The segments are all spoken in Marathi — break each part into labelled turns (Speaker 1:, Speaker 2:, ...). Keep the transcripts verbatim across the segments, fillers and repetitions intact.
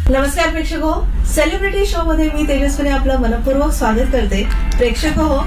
Speaker 1: नमस्कार प्रेक्षक हो, सेलिब्रिटी शो मध्ये मी तेजस्विनी आपलं मनपूर्वक स्वागत करते. प्रेक्षक हो,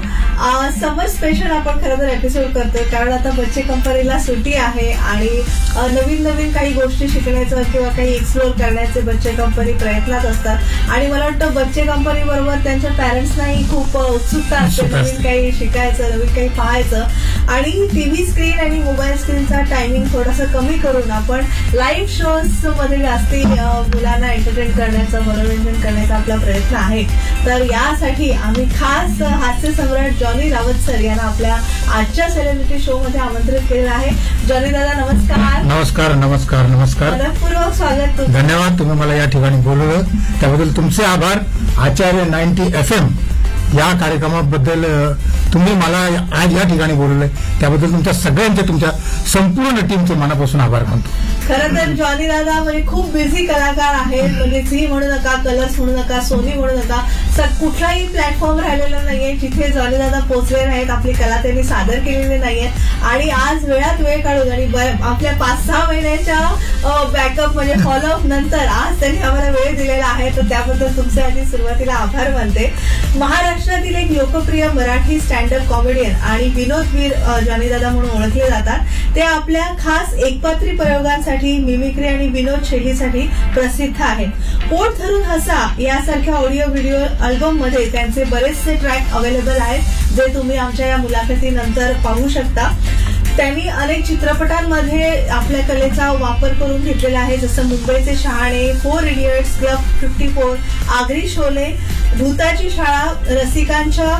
Speaker 1: समर स्पेशल आपण खरं तर एपिसोड करतोय कारण आता बच्चे कंपनीला सुट्टी आहे आणि नवीन नवीन काही गोष्टी शिकण्याचं किंवा काही एक्सप्लोर करण्याचे बच्चे कंपनी प्रयत्नात असतात आणि मला वाटतं बच्चे कंपनी बरोबर त्यांच्या पॅरेंट्सनाही खूप उत्सुकता असते नवीन काही शिकायचं, नवीन काही पाहायचं आणि टीव्ही स्क्रीन आणि मोबाईल स्क्रीनचा टायमिंग थोडासा कमी करून आपण लाईव्ह शोज मध्ये जास्ती मुलांना एंटरटेन करण्याचं, मनोरंजन करण्याचा आपला प्रयत्न आहे. तर यासाठी आम्ही खास हास्य सम्राट जॉनी रावत सर यांना आपल्या आजच्या सेलिब्रिटी शो मध्ये आमंत्रित केलेलं आहे. जॉनी दादा नमस्कार.
Speaker 2: नमस्कार नमस्कार नमस्कार
Speaker 1: मनपूर्वक स्वागत तुमचं.
Speaker 2: धन्यवाद, तुम्ही मला या ठिकाणी बोलवलं त्याबद्दल तुमचे आभार. आचार्य नाईन्टी एफ एम या कार्यक्रमाबद्दल तुम्ही मला आज या ठिकाणी बोलवलंय त्याबद्दल तुमच्या सगळ्यांचे, तुमच्या संपूर्ण टीमचे मनापासून आभार मानतो.
Speaker 1: खरं तर जॉनी दादा म्हणजे खूप बिझी कलाकार आहेत. म्हणजे झी म्हणू नका, कलर्स म्हणू नका, सोनी म्हणू नका, कुठलाही प्लॅटफॉर्म राहिलेला नाहीये जिथे जॉनी दादा पोहोचले नाहीत, आपली कला त्यांनी सादर केलेली नाहीये आणि आज वेळात वेळ काढून आणि आपल्या पाच सहा महिन्याच्या बॅकअप म्हणजे फॉलोअप नंतर आज त्यांनी आम्हाला वेळ दिलेला आहे. तर त्याबद्दल तुमचे आधी सुरुवातीला आभार मानते. महाराष्ट्रातील एक लोकप्रिय मराठी स्टँडअप कॉमेडियन आणि विनोदवीर जॉनी दादा म्हणून ओळखले जातात. ते आपल्या खास एकपात्री प्रयोगांसाठी, मिमिक्री आणि विनोद शैलीसाठी प्रसिद्ध आहेत. पोट धरून हसा यासारख्या ऑडिओ व्हिडिओ अल्बम मध्ये त्यांचे बरेचसे ट्रॅक अवेलेबल आहेत जे तुम्ही आमच्या या मुलाखतीनंतर पाहू शकता. त्यांनी अनेक चित्रपटांमध्ये आपल्या कलेचा वापर करून घेतलेला आहे, जसं मुंबईचे शहाणे, four idiots, club fifty four, Agri Sholay, भूताची शाळा, रसिकांच्या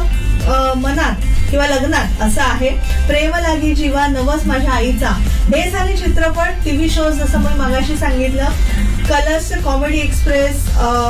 Speaker 1: मनात किंवा लग्नात असं आहे, प्रेम लागी जीवा, नवस माझ्या आईचा. हे झाले चित्रपट. टीव्ही शोज जसं मी मगाशी सांगितलं, कलर्स कॉमेडी एक्सप्रेस,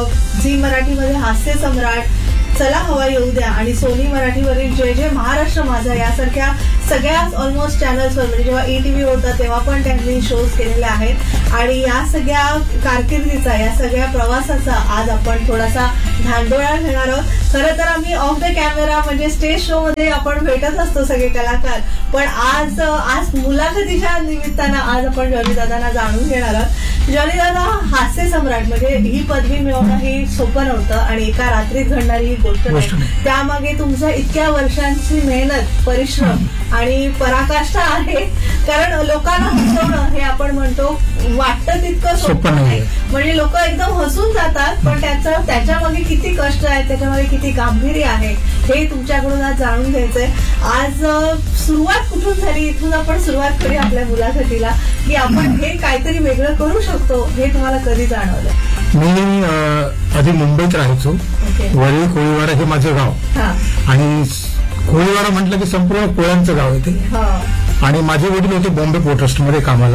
Speaker 1: झी मराठीमध्ये हास्य सम्राट, चला हवा येऊ द्या आणि सोनी मराठीवरील जय जय महाराष्ट्र माझा यासारख्या सगळ्याच ऑलमोस्ट चॅनल्सवर म्हणजे जेव्हा ईटीव्ही होता तेव्हा पण त्यांनी शोज केलेले आहेत. आणि या सगळ्या कारकिर्दीचा, या सगळ्या प्रवासाचा आज आपण थोडासा धांडोळा घेणार आहोत. खरं तर आम्ही ऑफ द कॅमेरा म्हणजे स्टेज शो मध्ये आपण भेटत असतो सगळे कलाकार, पण आज आज मुलाखतीच्या निमित्तानं आज आपण जॉनी दादांना जाणून घेणार आहोत. जॉनी दादा हास्य सम्राट म्हणजे ही पदवी मिळवणं ही सोपं नव्हतं आणि एका रात्रीत घडणारी ही गोष्ट नाही. त्यामागे तुमच्या इतक्या वर्षांची मेहनत, परिश्रम आणि पराकाष्ठा आहे. कारण लोकांना हसवणं हे आपण म्हणतो वाटतं तितकं सोपं नाही. म्हणजे लोक एकदम हसून जातात, पण त्याचं त्याच्यामागे किती कष्ट आहेत, त्याच्यामागे किती गांभीर्य आहे हे तुमच्याकडून आज जाणून घ्यायचंय. आज सुरुवात कुठून झाली इथून आपण सुरुवात करूया आपल्या मुलाखतीला, की आपण हे काहीतरी वेगळं करू शकतो हे तुम्हाला कधी जाणवलं?
Speaker 2: मी आधी मुंबईत राहायचो. वरळी कोळीवाडा हे माझं गाव आणि कोळीवाडा म्हटलं की संपूर्ण कोळ्यांचं गाव आहे ते. आणि माझे वडील होते बॉम्बे पोर्ट ट्रस्ट मध्ये कामाला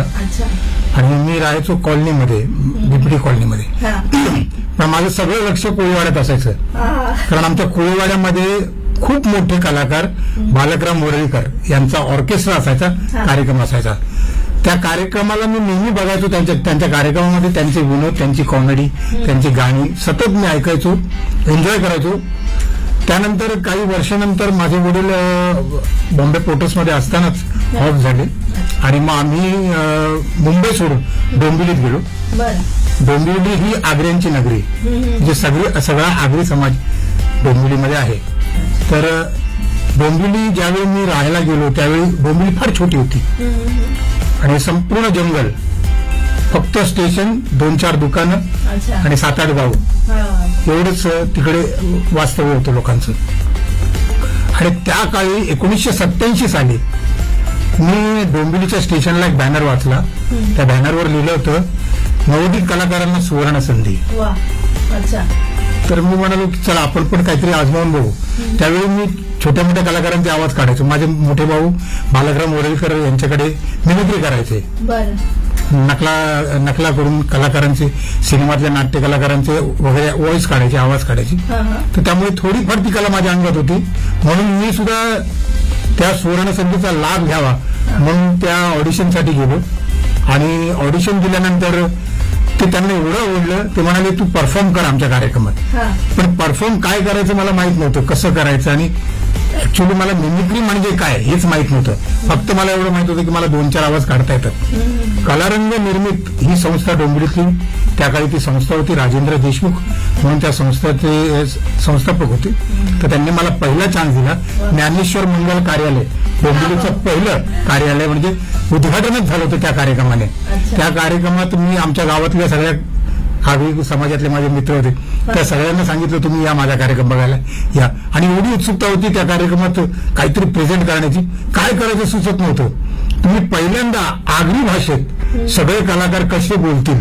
Speaker 2: आणि मी राहायचो कॉलनीमध्ये, बिपडी कॉलनीमध्ये. पण माझं सगळं लक्ष कोळीवाड्यात असायचं कारण आमच्या कोळीवाड्यामध्ये खूप मोठे कलाकार बालकराम मोरळीकर यांचा ऑर्केस्ट्रा असायचा, कार्यक्रम असायचा. त्या कार्यक्रमाला मी नेहमी बघायचो. त्यांच्या त्यांच्या कार्यक्रमामध्ये त्यांचे विनोद, त्यांची कॉमेडी, त्यांची गाणी सतत मी ऐकायचो, एन्जॉय करायचो. त्यानंतर काही वर्षानंतर माझे वडील बॉम्बे पोर्टर्समध्ये असतानाच ऑफ झाले आणि मग आम्ही मुंबई सोडून डोंबिवलीत गेलो. डोंबिवली ही आग्र्यांची नगरी, म्हणजे सगळी सगळा आगरी समाज डोंबिवलीमध्ये आहे. तर डोंबिवली ज्यावेळी मी राहायला गेलो त्यावेळी डोंबिवली फार छोटी होती आणि संपूर्ण जंगल, फक्त स्टेशन, दोन चार दुकानं आणि सात आठ गाव एवढंच तिकडे वास्तव्य होतं लोकांचं. आणि त्या काळी एकोणीसशे सत्याऐंशी साली मी डोंबिवलीच्या स्टेशनला एक बॅनर वाचला. त्या बॅनरवर लिहिलं होतं नवोदित कलाकारांना सुवर्ण संधी. तर मी म्हणालो की चला आपण पण काहीतरी आजमावून बघू. त्यावेळी मी छोट्या मोठ्या कलाकारांचे आवाज काढायचो. माझे मोठे भाऊ बालकराम मोरळीकर यांच्याकडे मिमिक्री करायचे, नकला नकला करून कलाकारांचे, सिनेमातल्या नाट्य कलाकारांचे वगैरे व्हॉइस काढायचे, आवाज काढायचे. तर त्यामुळे थोडीफार ती कला माझ्या अंगात होती. म्हणून मी सुद्धा त्या सुवर्ण संधीचा लाभ घ्यावा म्हणून त्या ऑडिशनसाठी गेलो आणि ऑडिशन दिल्यानंतर ते त्यांना एवढं आवडलं, ते म्हणाले तू परफॉर्म कर आमच्या कार्यक्रमात. पण परफॉर्म काय करायचं मला माहित नव्हतं, कसं करायचं. आणि ऍक्च्युली मला मिमिक्री म्हणजे काय हेच माहित नव्हतं. फक्त मला एवढं माहित होतं की मला दोन चार आवाज काढता येतात. कलारंग निर्मित ही संस्था डोंबिवलीतली त्या काळी ती संस्था होती राजेंद्र देशमुख म्हणून त्या संस्थेचे संस्थापक होते. तर त्यांनी मला पहिला चान्स दिला. ज्ञानेश्वर मंगल कार्यालय डोंबिवलीचं पहिलं कार्यालय म्हणजे उद्घाटनच झालं होतं त्या कार्यक्रमाने. त्या कार्यक्रमात मी आमच्या गावातल्या सगळ्या आगरी समाजातले माझे मित्र होते त्या सगळ्यांना सांगितलं तुम्ही या माझा कार्यक्रम बघायला या. आणि एवढी उत्सुकता होती त्या कार्यक्रमात काहीतरी प्रेझेंट करण्याची. काय करायचं सुचत नव्हतं. तुम्ही पहिल्यांदा आगरी भाषेत सगळे कलाकार कसे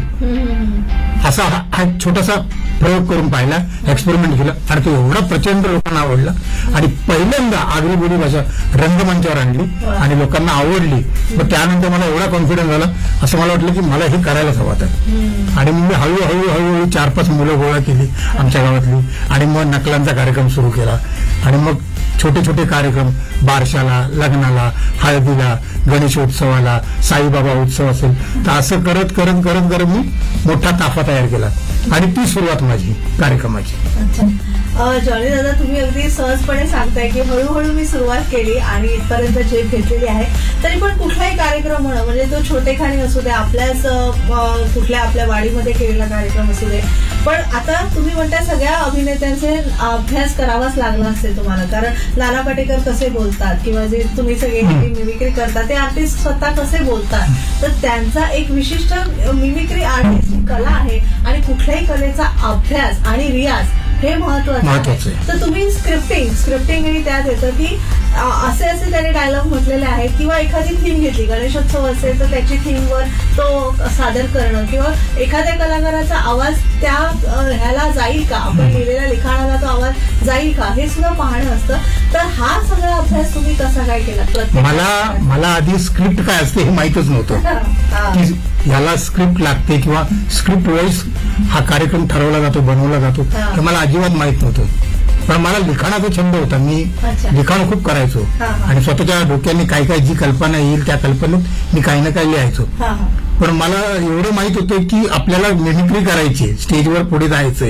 Speaker 2: बोलतील असा हा एक छोटासा प्रयोग करून पाहिला, एक्सपेरिमेंट केला आणि तो एवढा प्रचंड लोकांना आवडला. आणि पहिल्यांदा आगरी बोली भाषा रंगमंचावर आणली आणि लोकांना आवडली. मग त्यानंतर मला एवढा कॉन्फिडन्स झाला, असं मला वाटलं की मला हे करायलाच हवं तर. आणि मग मी हळूहळू हळूहळू चार पाच मुलं गोळा केली आमच्या गावातली आणि मग नकलांचा कार्यक्रम सुरू केला. आणि मग छोटे छोटे कार्यक्रम बारशाला, लग्नाला, हळदीला, गणेशोत्सवाला, साईबाबा उत्सव असेल तर असं करत करत करत करत मी मोठा ताफा तयार केला आणि ती सुरुवात माझी कार्यक्रमाची.
Speaker 1: जॉनी दादा, तुम्ही अगदी सहजपणे सांगताय की हळूहळू मी सुरुवात केली आणि इथपर्यंत झेप घेतलेली आहे. तरी पण कुठलाही कार्यक्रम म्हणा, म्हणजे तो छोटेखानी असू दे, आपल्याच कुठल्या आपल्या वाडीमध्ये केलेला कार्यक्रम असू दे, पण आता तुम्ही म्हणताय सगळ्या अभिनेत्यांचे अभ्यास करावाच लागला असेल तुम्हाला. कारण नाना पाटेकर कसे बोलतात किंवा जे तुम्ही सगळे मिमिक्री करता ते आर्टिस्ट स्वतः कसे बोलतात, तर त्यांचा एक विशिष्ट मिमिक्री आर्टिस्ट कला आहे आणि कुठल्याही कलेचा अभ्यास आणि रियाज हे महत्वाचं आहे. तर तुम्ही स्क्रिप्टिंग स्क्रिप्टिंग आणि त्यात येतं की असे असे त्याने डायलॉग म्हटलेले आहेत किंवा एखादी थीम घेतली, गणेशोत्सव असेल तर त्याची थीमवर तो सादर करणं किंवा एखाद्या कलाकाराचा आवाज त्या ह्याला जाईल का, आपण लिहिलेल्या लिखाणाला तो आवाज जाईल का, हे सुद्धा पाहणं असतं. तर हा सगळा अभ्यास तुम्ही कसा काय केला?
Speaker 2: मला मला आधी स्क्रिप्ट काय असते हे माहितच नव्हतं की ह्याला स्क्रिप्ट लागते किंवा स्क्रिप्ट वाईज हा कार्यक्रम ठरवला जातो, बनवला जातो, हे मला अजिबात माहित नव्हतं. पण मला लिखाणाचा छंद होता. मी लिखाण खूप करायचो आणि स्वतःच्या डोक्याने काय काय जी कल्पना येईल त्या कल्पनेत मी काही ना काही लिहायचो. पण मला एवढं माहित होतं की आपल्याला मिमिक्री करायची, स्टेजवर पुढे जायचंय,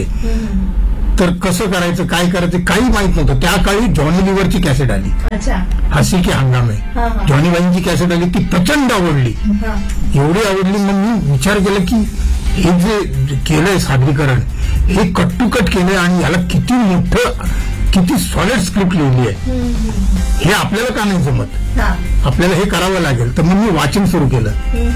Speaker 2: तर कसं करायचं, काय करायचं काही माहित नव्हतं. त्या काळी जॉनी लिव्हरची कॅसेट आली, हसी की हंगामे, जॉनी बाईंची कॅसेट आली, ती प्रचंड आवडली. एवढी आवडली मग मी विचार केला की हे जे केलंय सादरीकरण हे कट टू कट केलंय आणि याला किती मोठं किती सॉलिड स्क्रिप्ट लिहिली आहे, हे आपल्याला का नाही जमत, आपल्याला हे करावं लागेल. तर मग मी वाचन सुरू केलं,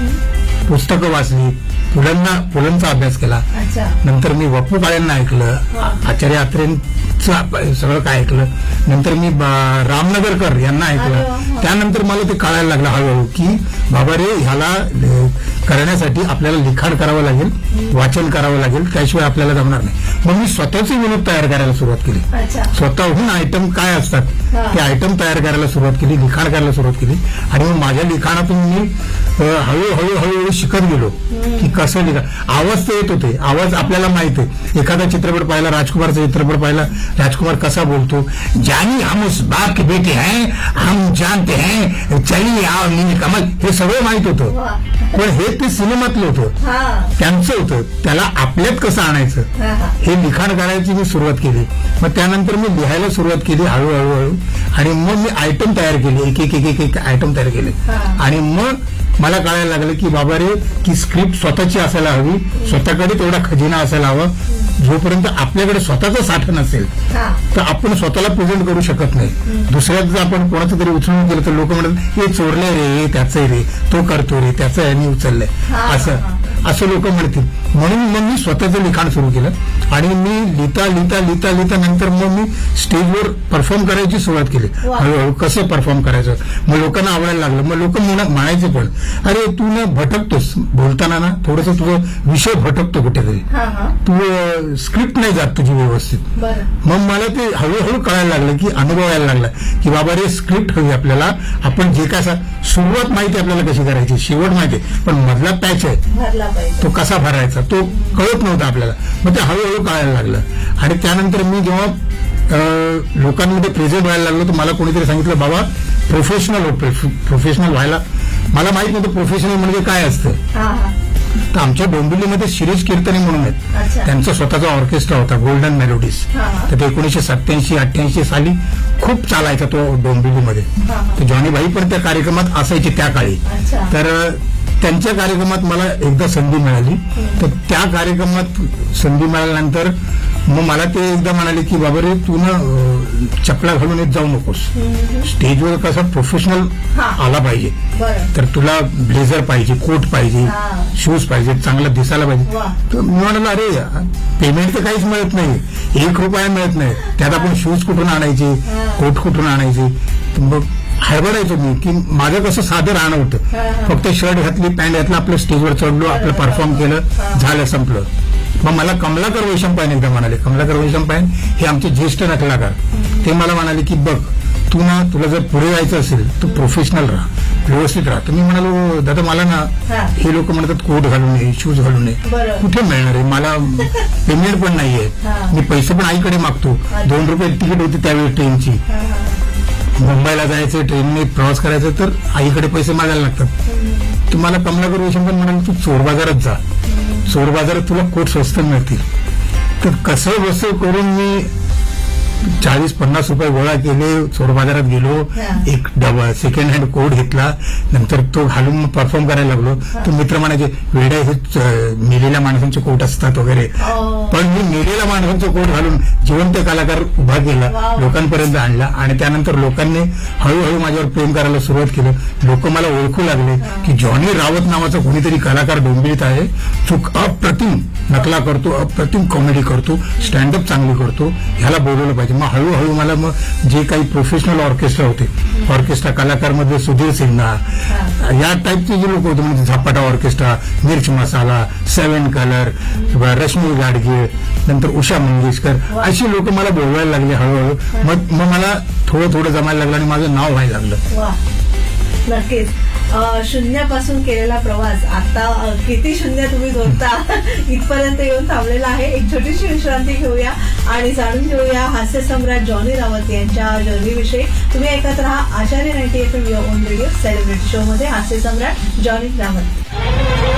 Speaker 2: पुस्तकं वाचली, पुलांना पुलांचा अभ्यास केला. नंतर मी वप्पू काळेंना ऐकलं, आचार्य अत्रेंचं सगळं काय ऐकलं. नंतर मी रामनगरकर यांना ऐकलं. त्यानंतर मला ते कळायला लागलं हळूहळू की बाबा रे ह्याला करण्यासाठी आपल्याला लिखाण करावं लागेल, वाचन करावं लागेल, त्याशिवाय आपल्याला जमणार नाही. मग मी स्वतःचे विनोद तयार करायला सुरुवात केली. स्वतःहून आयटम काय असतात ते आयटम तयार करायला सुरुवात केली, लिखाण करायला सुरुवात केली. आणि मग माझ्या लिखाणातून मी हळूहळू हळूहळू शिकत गेलो की कसं लिखा. आवाज तर येत होते, आवाज आपल्याला माहित आहे. एखादा चित्रपट पाहिला, राजकुमारचा चित्रपट पाहिला, राजकुमार कसा बोलतो, जानी हम उस बाप के बेटे हैं, हम जानते हैं, चलिए आओ नील कमल, हे सगळं माहित होतं. पण हे ते सिनेमातलं होतं, त्यांचं होतं, त्याला आपल्यात कसं आणायचं हे लिखाण करायची मी सुरुवात केली. मग त्यानंतर मी लिहायला सुरुवात केली हळूहळू हळू आणि मग मी आयटम तयार केले, एक एक एक एक आयटम तयार केले. आणि मग मला कळायला लागलं की बाबा रे की स्क्रिप्ट स्वतःची असायला हवी, स्वतःकडे तेवढा खजिना असायला हवा. जोपर्यंत आपल्याकडे स्वतःचं साठण असेल तर आपण स्वतःला प्रेझेंट करू शकत नाही. दुसऱ्याचं आपण कोणाचं तरी उचलून केलं तर लोक म्हणतात हे चोरलंय रे, त्याचंय रे, तो करतो रे, त्याचं यांनी उचललंय, असं असं लोक म्हणतील. म्हणून मग मी स्वतःचं लिखाण सुरू केलं आणि मी लिहिता लिहिता लिहिता लिहिता नंतर मग मी स्टेजवर परफॉर्म करायची सुरुवात केली. हळूहळू कसं परफॉर्म करायचं, मग लोकांना आवडायला लागलं. मग लोक म्हणायचे पण अरे तू ना भटकतोस बोलताना ना, थोडंसं तुझं विषय भटकतो कुठेतरी, तू स्क्रिप्ट नाही जात तुझी व्यवस्थित. मग मला ते हळूहळू कळायला लागलं की अनुभवायला लागला की बाबा रे स्क्रिप्ट हवी आपल्याला. आपण जे काय सुरुवात माहिती आपल्याला कशी करायची, शेवट माहिती, पण मधला पॅच आहे तो कसा भरायचा तो कळत नव्हता आपल्याला. मग ते हळूहळू कळायला लागलं. आणि त्यानंतर मी जेव्हा लोकांमध्ये प्रेझेंट व्हायला लागलो तर मला कोणीतरी सांगितलं बाबा प्रोफेशनल हो, प्रोफेशनल व्हायला. मला माहित नव्हतं प्रोफेशनल म्हणजे काय असतं. तर आमच्या डोंबिवलीमध्ये शिरीष कीर्तने म्हणून आहेत, त्यांचा स्वतःचा ऑर्केस्ट्रा होता गोल्डन मेलोडीज. तर ते एकोणीशे सत्याऐंशी अठ्ठ्याऐंशी साली खूप चालायचा तो डोंबिवलीमध्ये. तर जॉनी भाई पण त्या कार्यक्रमात असायचे त्या काळी. तर त्यांच्या कार्यक्रमात मला एकदा संधी मिळाली. तर त्या कार्यक्रमात संधी मिळाल्यानंतर मग मला ते एकदा म्हणाले की बाबा रे तू ना चपला घालून येत जाऊ नकोस, स्टेजवर कसा प्रोफेशनल आला पाहिजे, तर तुला ब्लेझर पाहिजे, कोट पाहिजे, शूज पाहिजे, चांगला दिसायला पाहिजे. तर मी म्हणालो अरे पेमेंट तर काहीच मिळत नाही, एक रुपया मिळत नाही, त्यात आपण शूज कुठून आणायचे, कोट कुठून आणायचे. मग हरभरायचो मी की माझं कसं साधं राहणं होतं, फक्त शर्ट घातली, पॅन्ट घातलं, आपलं स्टेजवर चढलो, आपलं परफॉर्म केलं, झालं, संपलं. मग मला कमलाकर वैशंपायन एकदा म्हणाले, कमलाकर वैशंपायन हे आमचे ज्येष्ठ नकलाकार, ते मला म्हणाले की बघ तू ना तुला जर पुढे जायचं असेल तू प्रोफेशनल राहा, व्यवस्थित राहा. तर मी म्हणालो दादा मला ना हे लोक म्हणतात कोट घालून नये, शूज घालून नये, कुठे मिळणार आहे, मला पेमेंट पण नाहीये, मी पैसे पण आईकडे मागतो, दोन रुपये तिकीट होती त्यावेळी ट्रेनची, मुंबईला जायचं, ट्रेनने प्रवास करायचा तर आईकडे पैसे मागायला लागतात. तुम्हाला कमलाकर वैशंपायन म्हणाले तू चोर बाजारात जा, चोर बाजारात तुला कोट स्वस्त मिळतील. तर कसं बसं करून मी चाळीस पन्नास रुपये गोळा केले, चोर बाजारात गेलो, एक डबा सेकंड हँड कोट घेतला, नंतर तो घालून परफॉर्म करायला लागलो. तर मित्र म्हणायचे वेड्या हे मेलेल्या माणसांचे कोट असतात वगैरे, पण मी मेलेल्या माणसांचा कोट घालून जिवंत कलाकार उभा केला, लोकांपर्यंत आणला. आणि त्यानंतर लोकांनी हळूहळू माझ्यावर प्रेम करायला सुरुवात केलं. लोक मला ओळखू लागले की जॉनी रावत नावाचा कोणीतरी कलाकार डोंबिवलीत आहे, चूक अप्रतिम नकला करतो, अप्रतिम कॉमेडी करतो, स्टँडअप चांगली करतो, ह्याला बोलवलं पाहिजे. मग हळूहळू मला मग जे काही प्रोफेशनल ऑर्केस्ट्रा होते, ऑर्केस्ट्रा कलाकारमध्ये सुधीर सिन्हा या टाईपचे जे लोक होते, म्हणजे झपाटा ऑर्केस्ट्रा, मिर्च मसाला, सेव्हन कलर, रश्मी गाडगे, नंतर उषा मंगेशकर, अशी लोक मला बोलवायला लागले हळूहळू. मग मग मला थोडं थोडं जमायला लागलं आणि माझं नाव व्हायला लागलं.
Speaker 1: नक्कीच शून्यापासून केलेला प्रवास आता किती शून्य तुम्ही जोडता इथपर्यंत येऊन थांबलेला आहे. एक छोटीशी विश्रांती घेऊया आणि जाणून घेऊया हास्य सम्राट जॉनी रावत यांच्या जर्नीविषयी. तुम्ही ऐकत रहा आचार्य ninety F M on radio celebrity show मध्ये हास्य सम्राट जॉनी रावत.